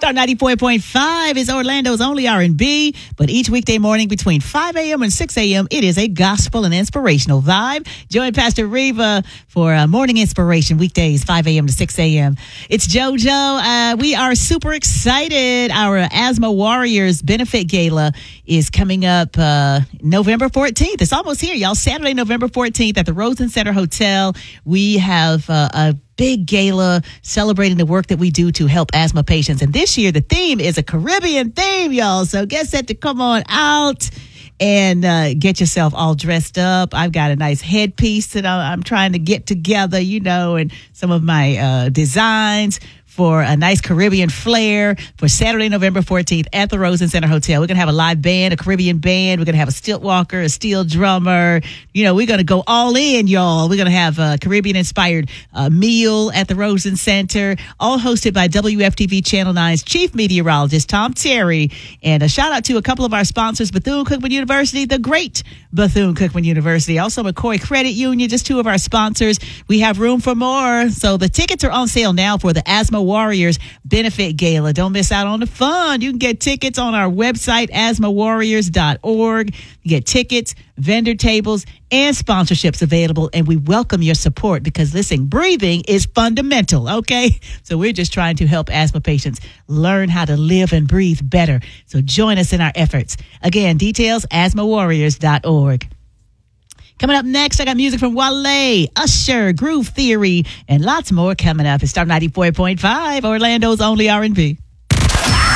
Star 94.5 is Orlando's only R&B, but each weekday morning between 5 a.m. and 6 a.m., it is a gospel and inspirational vibe. Join Pastor Reva for morning inspiration weekdays, 5 a.m. to 6 a.m. It's JoJo. We are super excited. Our Asthma Warriors Benefit Gala is coming up November 14th. It's almost here, y'all. Saturday, November 14th at the Rosen Center Hotel. We have a big gala celebrating the work that we do to help asthma patients. And this year, the theme is a Caribbean theme, y'all. So get set to come on out and get yourself all dressed up. I've got a nice headpiece that I'm trying to get together, and some of my designs for a nice Caribbean flair for Saturday, November 14th at the Rosen Center Hotel. We're going to have a live band, a Caribbean band. We're going to have a stilt walker, a steel drummer. We're going to go all in, y'all. We're going to have a Caribbean-inspired meal at the Rosen Center, all hosted by WFTV Channel 9's chief meteorologist, Tom Terry. And a shout-out to a couple of our sponsors, Bethune-Cookman University, the great Bethune-Cookman University. Also, McCoy Credit Union, just two of our sponsors. We have room for more. So the tickets are on sale now for the Asthma Warriors Benefit Gala. Don't miss out on the fun. You can get tickets on our website, asthmawarriors.org. You get tickets, vendor tables, and sponsorships available, and we welcome your support because, listen, breathing is fundamental, okay? So we're just trying to help asthma patients learn how to live and breathe better. So join us in our efforts. Again, details, asthmawarriors.org. Coming up next, I got music from Wale, Usher, Groove Theory, and lots more coming up. It's Star 94.5, Orlando's only R&B.